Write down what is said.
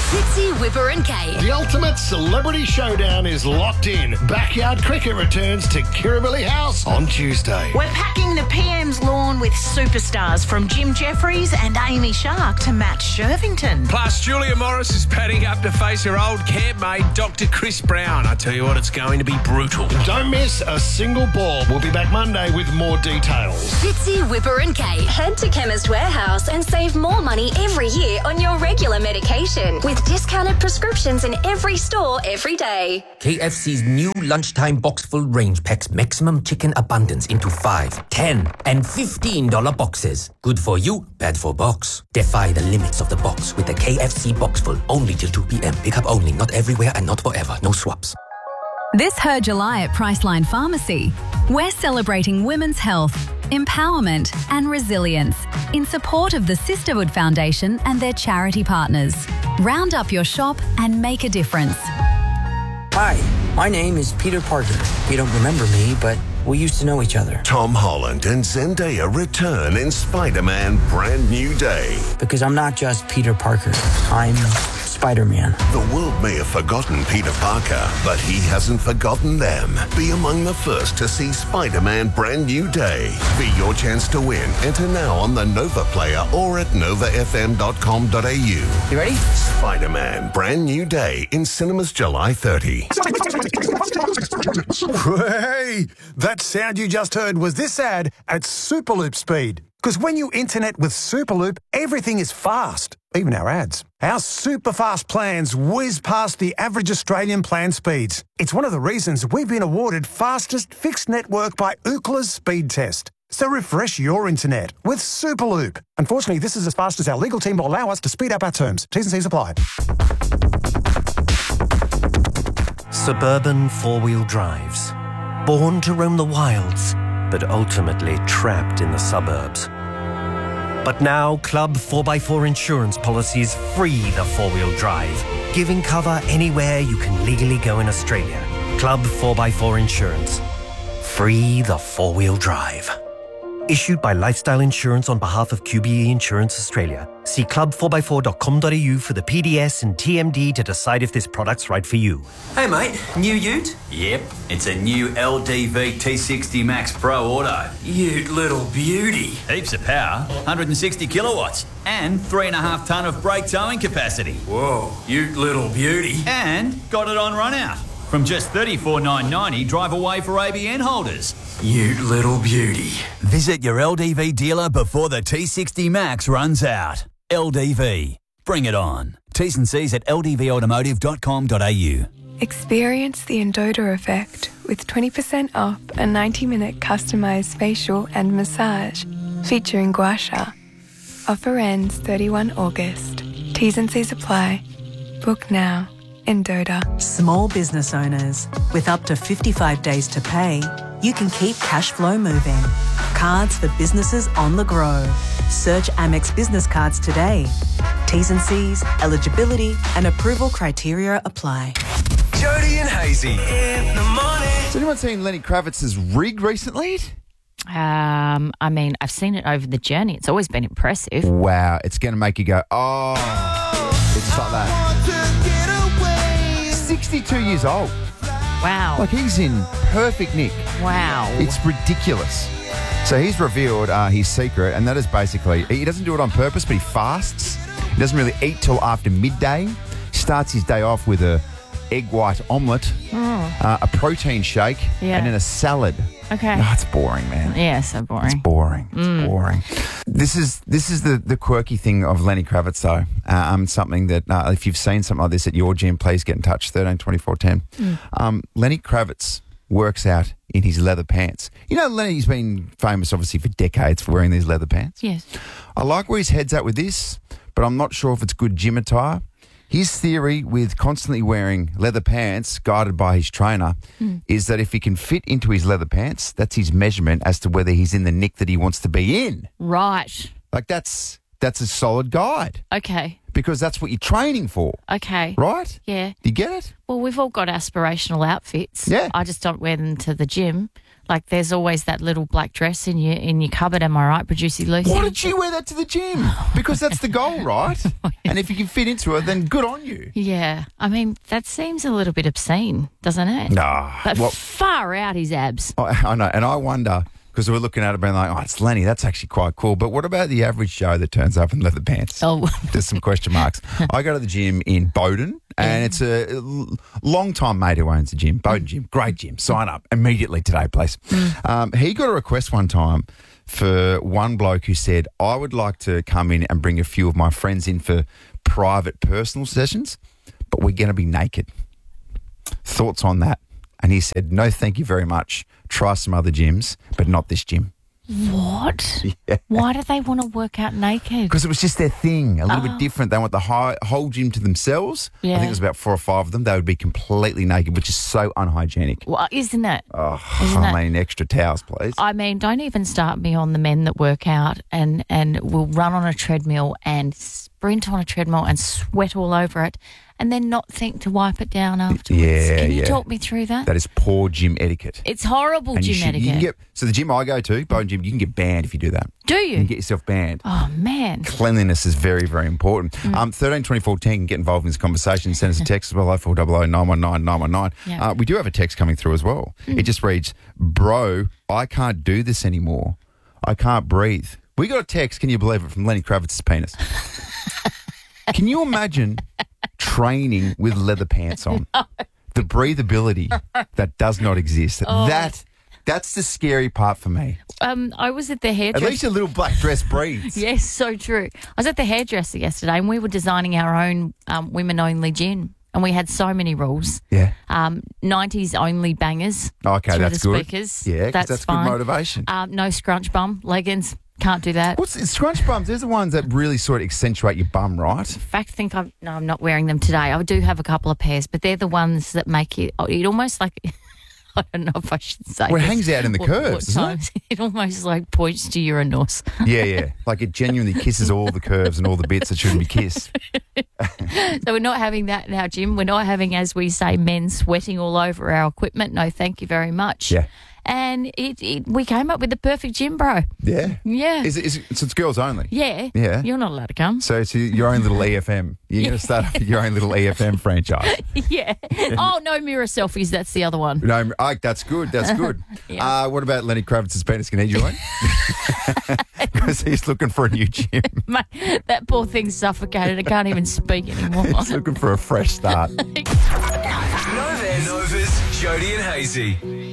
Fitzy, Whipper and Kate. The ultimate celebrity showdown is locked in. Backyard cricket returns to Kirribilli House on Tuesday. We're packing the PM's lawn with superstars from Jim Jeffries and Amy Shark to Matt Shervington. Plus, Julia Morris is padding up to face her old campmate, Dr. Chris Brown. I tell you what, it's going to be brutal. Don't miss a single ball. We'll be back Monday with more details. Fitzy, Whipper and Kate. Head to Chemist Warehouse and save more money every year on your regular medication with discounted prescriptions in every store every day. KFC's new lunchtime box full range packs maximum chicken abundance into 5, 10 and $15 boxes. Good for you, bad for box. Defy the limits of the box with the KFC box full only till 2 p.m. Pick up only, not everywhere and not forever. No swaps. This Her July at Priceline Pharmacy. We're celebrating women's health, empowerment and resilience in support of the Sisterhood Foundation and their charity partners. Round up your shop and make a difference. Hi, my name is Peter Parker. You don't remember me, but we used to know each other. Tom Holland and Zendaya return in Spider-Man Brand New Day. Because I'm not just Peter Parker. I'm Spider-Man. The world may have forgotten Peter Parker, but he hasn't forgotten them. Be among the first to see Spider-Man Brand New Day. Be your chance to win. Enter now on the Nova Player or at novafm.com.au. You ready? Spider-Man Brand New Day in cinemas July 30. Hey, that sound you just heard was this ad at Superloop speed. Because when you internet with Superloop, everything is fast, even our ads. Our super fast plans whiz past the average Australian plan speeds. It's one of the reasons we've been awarded fastest fixed network by Ookla's speed test. So refresh your internet with Superloop. Unfortunately, this is as fast as our legal team will allow us to speed up our terms. T's and C's apply. Suburban four-wheel drives. Born to roam the wilds, but ultimately trapped in the suburbs. But now, Club 4x4 insurance policies free the four-wheel drive, giving cover anywhere you can legally go in Australia. Club 4x4 Insurance. Free the four-wheel drive. Issued by Lifestyle Insurance on behalf of QBE Insurance Australia. See club4x4.com.au for the PDS and TMD to decide if this product's right for you. Hey mate, new ute? Yep, it's a new LDV T60 Max Pro Auto. Ute little beauty. Heaps of power, 160 kilowatts, and 3.5 tonne of brake towing capacity. Whoa, ute little beauty. And got it on run out. From just $34,990 drive away for ABN holders. You little beauty. Visit your LDV dealer before the T60 Max runs out. LDV. Bring it on. T's and C's at ldvautomotive.com.au. Experience the Endota effect with 20% off a 90-minute customised facial and massage featuring gua sha. Offer ends 31 August. T's and C's apply. Book now. Endota. Small business owners, with up to 55 days to pay, you can keep cash flow moving. Cards for businesses on the go. Search Amex Business Cards today. T's and C's, eligibility and approval criteria apply. Jody and Hazy in the morning. Has anyone seen Lenny Kravitz's Rig recently? I mean, I've seen it over the journey. It's always been impressive. Wow, it's going to make you go, oh. It's like that. 62 years old. Wow. Like, he's in perfect nick. Wow. It's ridiculous. So he's revealed his secret, and that is basically, he doesn't do it on purpose, but he fasts. He doesn't really eat till after midday. Starts his day off with a egg white omelette, a protein shake, and then a salad. Okay. No, it's boring, man. Yeah, so boring. It's boring. It's boring. This is the quirky thing of Lenny Kravitz, though. Something that if you've seen something like this at your gym, please get in touch. 13 24 10. Lenny Kravitz works out in his leather pants. You know, Lenny's been famous, obviously, for decades for wearing these leather pants. Yes. I like where his head's at with this, but I'm not sure if it's good gym attire. His theory with constantly wearing leather pants, guided by his trainer, is that if he can fit into his leather pants, that's his measurement as to whether he's in the nick that he wants to be in. Right. Like, that's a solid guide. Okay. Because that's what you're training for. Okay. Right? Yeah. Do you get it? Well, we've all got aspirational outfits. Yeah. I just don't wear them to the gym. Like there's always that little black dress in your cupboard. Am I right, Producer Lucy? Why did you wear that to the gym? Because that's the goal, right? And if you can fit into it, then good on you. Yeah. I mean, that seems a little bit obscene, doesn't it? Nah. But far out his abs. I know, and I wonder, because we're looking at it being like, oh, it's Lenny, that's actually quite cool. But what about the average Joe that turns up in leather pants? Oh. There's some question marks. I go to the gym in Bowden, and it's a long-time mate who owns the gym. Bowden Gym, great gym. Sign up immediately today, please. He got a request one time for one bloke who said, I would like to come in and bring a few of my friends in for private personal sessions, but we're going to be naked. Thoughts on that? And he said, no, thank you very much. Try some other gyms, but not this gym. What? Yeah. Why do they want to work out naked? Because it was just their thing, a little bit different. They want the whole gym to themselves. Yeah. I think there's about 4 or 5 of them. They would be completely naked, which is so unhygienic. Well, isn't it? I mean, extra towels, please. I mean, don't even start me on the men that work out and will run on a treadmill and sprint on a treadmill and sweat all over it and then not think to wipe it down afterwards. Can you talk me through that? That is poor gym etiquette. It's horrible And gym etiquette. So the gym I go to, Bowden Gym, you can get banned if you do that. Do you? You can get yourself banned. Oh, man. Cleanliness is very, very important. 13 24 10 can get involved in this conversation. Send us a text as well, 0400 919 919. Yeah. We do have a text coming through as well. It just reads, bro, I can't do this anymore. I can't breathe. We got a text, can you believe it, from Lenny Kravitz's penis. Can you imagine training with leather pants on? No. The breathability that does not exist. That's the scary part for me. I was at the hairdresser. At least a little black dress breathes. Yes, so true. I was at the hairdresser yesterday and we were designing our own women-only gym. And we had so many rules. Yeah. 90s only bangers. Okay, through that's the good. Speakers. Yeah, that's fine. good motivation. No scrunch bum, leggings. Can't do that. What's scrunch bums? They're the ones that really sort of accentuate your bum, right? In fact, I'm not wearing them today. I do have a couple of pairs, but they're the ones that make it almost like, I don't know if I should say Well, it this. hangs out in the curves, doesn't it? It almost like points to Uranus. Yeah. Like it genuinely kisses all the curves and all the bits that shouldn't be kissed. So we're not having that in our gym. We're not having, as we say, men sweating all over our equipment. No, thank you very much. Yeah. And we came up with the perfect gym, bro. Yeah. Yeah. So it's girls only? Yeah. Yeah. You're not allowed to come. So it's your own little EFM. You're going to start up your own little EFM franchise. Yeah. Oh, no mirror selfies. That's the other one. No, that's good. That's good. Yeah. What about Lenny Kravitz's penis? Can he join? Because he's looking for a new gym. Mate, that poor thing's suffocated. I can't even speak anymore. He's looking for a fresh start. Nova's Jody and Hazy.